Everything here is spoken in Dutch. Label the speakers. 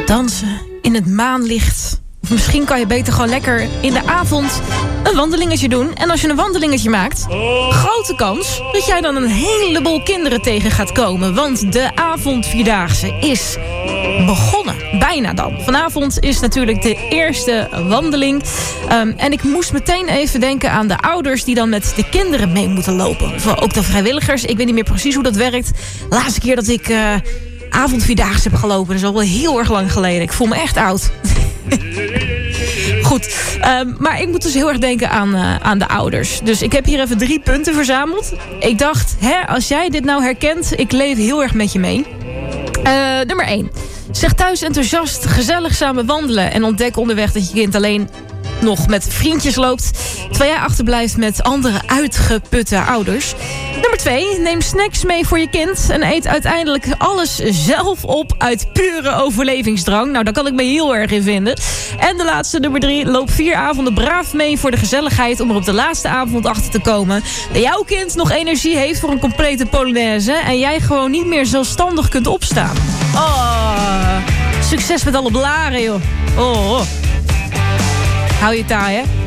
Speaker 1: dansen in het maanlicht. Of misschien kan je beter gewoon lekker in de avond een wandelingetje doen. En als je een wandelingetje maakt, grote kans dat jij dan een heleboel kinderen tegen gaat komen. Want de avondvierdaagse is begonnen. Bijna dan. Vanavond is natuurlijk de eerste wandeling. En ik moest meteen even denken aan de ouders die dan met de kinderen mee moeten lopen. Of ook de vrijwilligers. Ik weet niet meer precies hoe dat werkt. De laatste keer dat ik avondvierdaagse heb gelopen, dat is al wel heel erg lang geleden. Ik voel me echt oud. Goed, maar ik moet dus heel erg denken aan de ouders. Dus ik heb hier even 3 punten verzameld. Ik dacht, als jij dit nou herkent, ik leef heel erg met je mee. Nummer 1. Zeg thuis enthousiast, gezellig samen wandelen en ontdek onderweg dat je kind alleen nog met vriendjes loopt, terwijl jij achterblijft met andere uitgeputte ouders. Nummer 2, neem snacks mee voor je kind en eet uiteindelijk alles zelf op uit pure overlevingsdrang. Nou, daar kan ik me heel erg in vinden. En de laatste, nummer 3, loop 4 avonden braaf mee voor de gezelligheid om er op de laatste avond achter te komen dat jouw kind nog energie heeft voor een complete Polonaise en jij gewoon niet meer zelfstandig kunt opstaan. Succes met alle blaren, joh. Hou je taai, hè?